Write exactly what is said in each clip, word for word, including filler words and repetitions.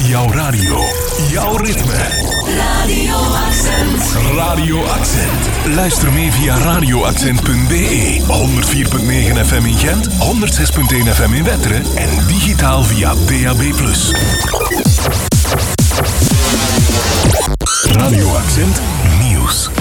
Jouw radio, jouw ritme. Radio Accent. Radio Accent. Luister mee via radio accent punt b e, honderd vier komma negen F M in Gent, honderd zes komma één F M in Wetteren en digitaal via D A B plus. Radio Accent Nieuws.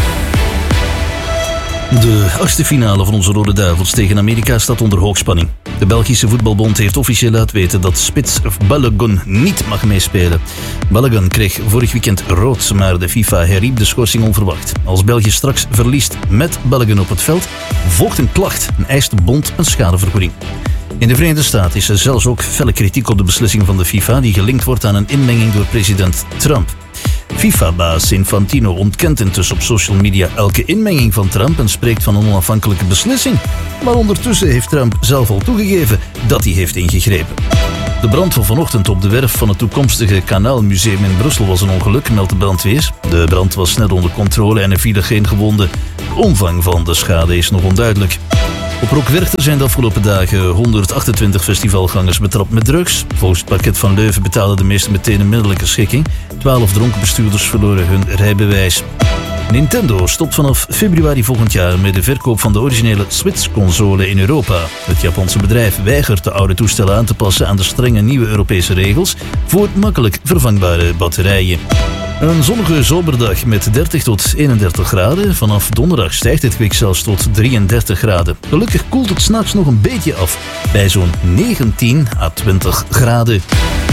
De achtste finale van onze Rode Duivels tegen Amerika staat onder hoogspanning. De Belgische voetbalbond heeft officieel laten weten dat spits Balogun niet mag meespelen. Balogun kreeg vorig weekend rood, maar de FIFA herriep de schorsing onverwacht. Als België straks verliest met Balogun op het veld, volgt een klacht en eist de bond een schadevergoeding. In de Verenigde Staten is er zelfs ook felle kritiek op de beslissing van de FIFA die gelinkt wordt aan een inmenging door president Trump. FIFA-baas Infantino ontkent intussen op social media elke inmenging van Trump en spreekt van een onafhankelijke beslissing. Maar ondertussen heeft Trump zelf al toegegeven dat hij heeft ingegrepen. De brand van vanochtend op de werf van het toekomstige Kanaalmuseum in Brussel was een ongeluk, meldt de brandweer. De brand was snel onder controle en er vielen geen gewonden. De omvang van de schade is nog onduidelijk. Op Rockwerchter zijn de afgelopen dagen honderdachtentwintig festivalgangers betrapt met drugs. Volgens het parket van Leuven betalen de meesten meteen een middelijke schikking. Twaalf dronken bestuurders verloren hun rijbewijs. Nintendo stopt vanaf februari volgend jaar met de verkoop van de originele Switch-console in Europa. Het Japanse bedrijf weigert de oude toestellen aan te passen aan de strenge nieuwe Europese regels voor makkelijk vervangbare batterijen. Een zonnige zomerdag met dertig tot eenendertig graden. Vanaf donderdag stijgt het kwik zelfs tot drieëndertig graden. Gelukkig koelt het 's nachts nog een beetje af bij zo'n negentien à twintig graden.